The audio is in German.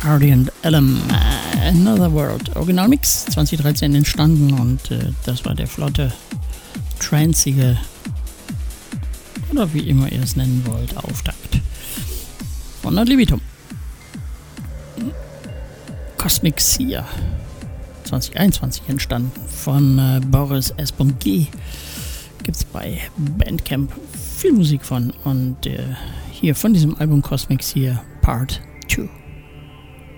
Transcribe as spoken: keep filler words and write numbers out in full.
Hardy and Elam, uh, Another World. Originalmix zwanzig dreizehn entstanden und äh, das war der flotte, tranzige oder wie immer ihr es nennen wollt, Auftakt von Ad Libitum. Cosmic Seer zwanzig einundzwanzig entstanden von äh, Boris S. G. Gibt's bei Bandcamp viel Musik von und äh, hier von diesem Album Cosmic Seer Part